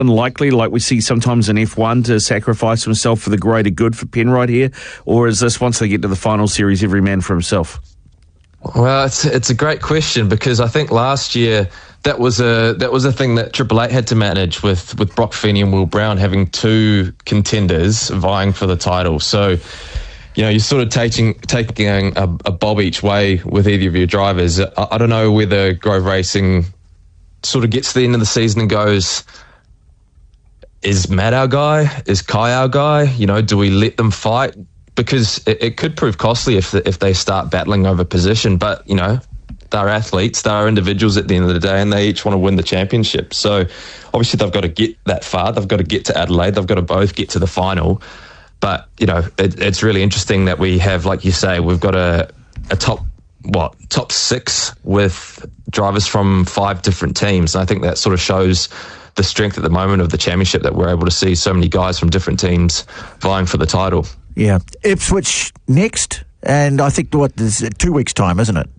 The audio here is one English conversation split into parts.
unlikely, like we see sometimes in F1, to sacrifice himself for the greater good for Penrite here? Or is this, once they get to the final series, every man for himself? Well, it's a great question, because I think last year that was a thing that Triple Eight had to manage with Brock Feeney and Will Brown having two contenders vying for the title. So, you know, you're sort of taking a bob each way with either of your drivers. I don't know whether Grove Racing sort of gets to the end of the season and goes, is Matt our guy? Is Kai our guy? You know, do we let them fight? Because it could prove costly if they start battling over position. But, you know, they're athletes, they're individuals at the end of the day, and they each want to win the championship. So obviously they've got to get that far. They've got to get to Adelaide. They've got to both get to the final. But, you know, it's really interesting that we have, like you say, we've got a top six with drivers from 5 different teams. And I think that sort of shows the strength at the moment of the championship, that we're able to see so many guys from different teams vying for the title. Yeah. Ipswich next, and I think, there's 2 weeks' time, isn't it?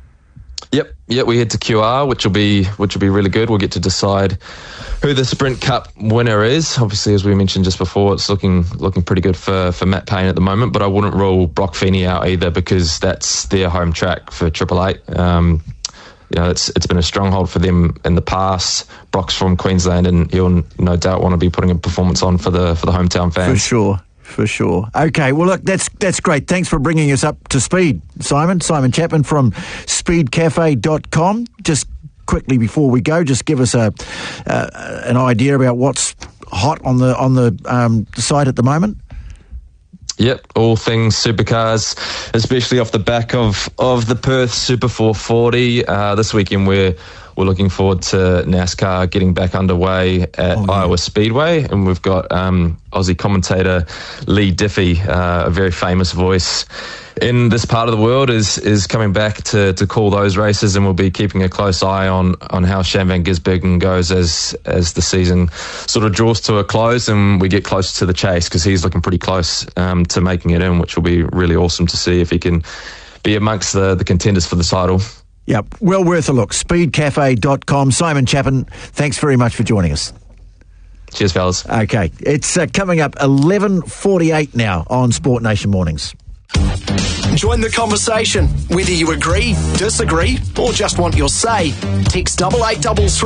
Yep, we head to QR, which will be really good. We'll get to decide who the Sprint Cup winner is. Obviously, as we mentioned just before, it's looking pretty good for Matt Payne at the moment, but I wouldn't rule Brock Feeney out either, because that's their home track for Triple Eight. You know, it's been a stronghold for them in the past. Brock's from Queensland, and he'll no doubt want to be putting a performance on for the hometown fans. For sure. Okay, well, look, that's great. Thanks for bringing us up to speed, Simon. Simon Chapman from speedcafe.com. Just quickly before we go, just give us an idea about what's hot on the site at the moment. Yep, all things supercars, especially off the back of the Perth Super 440. This weekend we're looking forward to NASCAR getting back underway at Iowa Speedway, and we've got Aussie commentator Lee Diffie, a very famous voice in this part of the world, is coming back to call those races, and we'll be keeping a close eye on how Shane van Gisbergen goes as the season sort of draws to a close and we get close to the chase, because he's looking pretty close to making it in, which will be really awesome to see if he can be amongst the contenders for the title. Yep, well worth a look. Speedcafe.com. Simon Chapman, thanks very much for joining us. Cheers, fellas. Okay, it's coming up 11:48 now on Sport Nation Mornings. Join the conversation. Whether you agree, disagree, or just want your say, text 8833